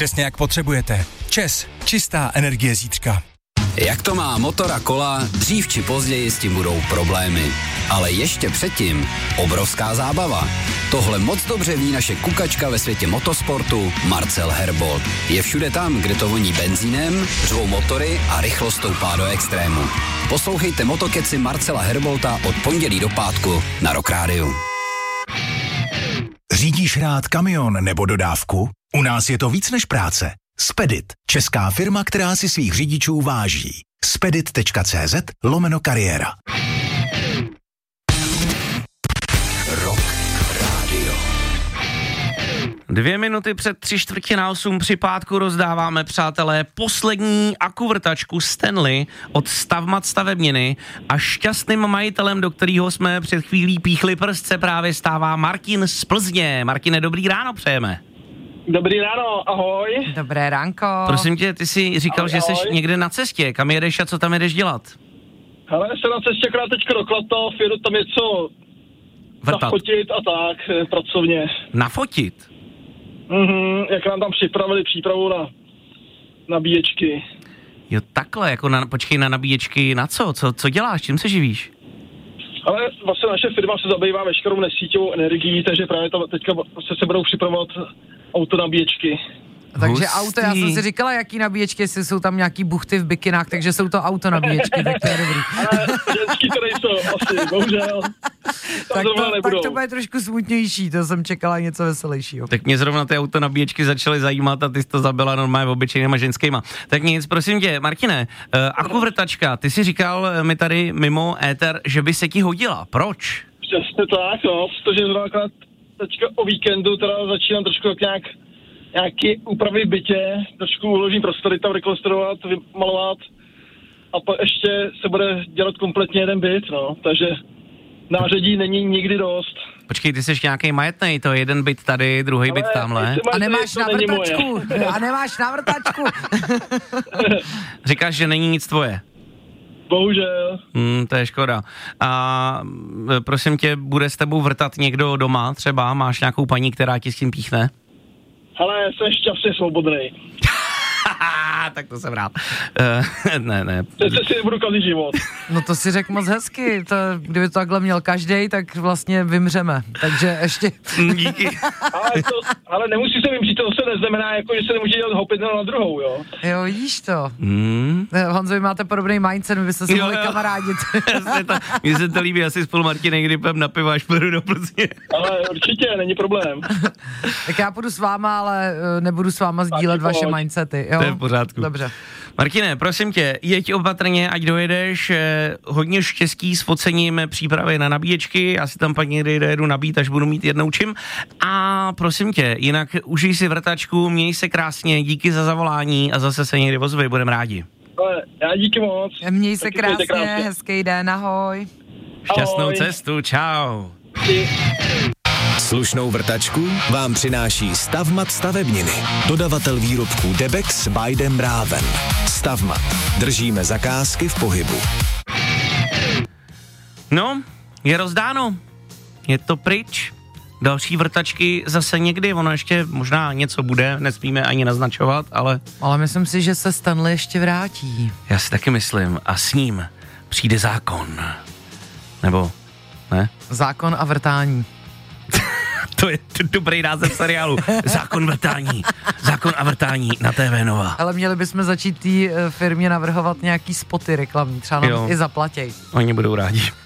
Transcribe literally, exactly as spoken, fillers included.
přesně jak potřebujete. ČES. Čistá energie zítřka. Jak to má motor a kola, dřív či později s tím budou problémy. Ale ještě předtím obrovská zábava. Tohle moc dobře ví naše kukačka ve světě motosportu Marcel Herbold. Je všude tam, kde to voní benzínem, řvou motory a rychlost stoupá do extrému. Poslouchejte Motokeci Marcela Herbolta od pondělí do pátku na Rock Rádiu. Řídíš rád kamion nebo dodávku? U nás je to víc než práce. Spedit, česká firma, která si svých řidičů váží. spedit tečka cé zet lomeno kariéra. Rock Radio. Dvě minuty před tři čtvrtě na osm při pátku rozdáváme, přátelé, poslední akuvrtačku Stanley od Stavmat stavebniny a šťastným majitelem, do kterého jsme před chvílí píchli prstce, právě stává Martin z Plzně. Martine, dobrý ráno přejeme. Dobrý ráno, ahoj. Dobré ránko. Prosím tě, ty jsi říkal, ahoj, že jsi ahoj. někde na cestě. Kam jedeš a co tam jedeš dělat? Hele, jsem na cestě akorát teďka do Klatov, jedu tam něco Vrtat. nafotit a tak, pracovně. Nafotit? Mhm, jak nám tam připravili přípravu na nabíječky. Jo, takhle, jako na, počkej, na nabíječky na co? Co, co děláš, čím se živíš? Ale vlastně naše firma se zabývá veškerou nesíťovou energií, takže právě to teďka vlastně se budou připravovat autonabíječky. Takže auto, já jsem si říkala, jaký nabíječky, jestli jsou tam nějaký buchty v bikinách, takže jsou to autonabíječky, tak to je dobrý. Ale ženský to nejsou, asi, bohužel. Tak to, tak to bude trošku smutnější, to jsem čekala něco veselějšího. Tak mě zrovna ty autonabíječky začaly zajímat a ty jsi to zabila normálně obyčejnýma ženskýma. Tak nic, prosím tě, Martine, uh, akuvrtačka, ty jsi říkal mi tady mimo éter, že by se ti hodila, proč? Přesně tak, no, protože zrovna teďka o víkendu teda začínám trošku tak nějak nějaký úpravy v bytě, trošku uložím prostory tam rekonstruovat, vymalovat a pak ještě se bude dělat kompletně jeden byt, no, takže nářadí není nikdy dost. Počkej, ty jsi nějaký majetnej, to je jeden byt tady, druhý byt tamhle. A nemáš navrtačku, a nemáš navrtačku. Říkáš, že není nic tvoje. Bohužel. Hmm, to je škoda. A prosím tě, bude s tebou vrtat někdo doma třeba? Máš nějakou paní, která ti s tím píchne? Hele, jsem šťastně svobodný. Tak to jsem rád. Uh, ne, ne. Teď si nebudu kazit život. No to si řekl moc hezky. To, kdyby to takhle měl každej, tak vlastně vymřeme. Takže ještě... Díky. ale, to, ale nemusí se vymřít, to se neznamená, jako, že se nemůže dělat hopit na druhou, jo? Jo, vidíš to. Hmm. Honzo, vy máte podobný mindset, my byste se mohli kamarádit. Mně se to líbí, asi spolu Martine, kdy půjdem na pivo, až půjdu do Plzně. Ale určitě, není problém. Tak já půjdu s váma, ale nebudu s váma sdílet vaše mindsety, jo? To je v pořádku. Dobře. Martine, prosím tě, jeď opatrně, ať dojedeš, eh, hodně štěstí s focením přípravy na nabíječky, já si tam pak někdy dojedu nabít, až budu mít jednou čím. A prosím tě, jinak užij si vrtačku, měj se krásně, díky za zavolání a zase se někdy ozvi, budeme rádi. Ale já díky moc. Měj se krásně, krásně, hezký den, ahoj. Šťastnou ahoj. cestu, čau. Slušnou vrtačku vám přináší Stavmat stavebniny. Dodavatel výrobků Debex by Dem Raven. Stavmat. Držíme zakázky v pohybu. No, je rozdáno. Je to pryč. Další vrtačky zase někdy, ono ještě možná něco bude, nesmíme ani naznačovat, ale... Ale myslím si, že se Stanley ještě vrátí. Já si taky myslím. A s ním přijde zákon. Nebo, ne? Zákon a vrtání. To je t- dobrý název seriálu. Zákon vrtání. Zákon a vrtání na T V Nova. Ale měli bychom začít té firmě navrhovat nějaký spoty reklamní, třeba nám i zaplatěj. Oni budou rádi.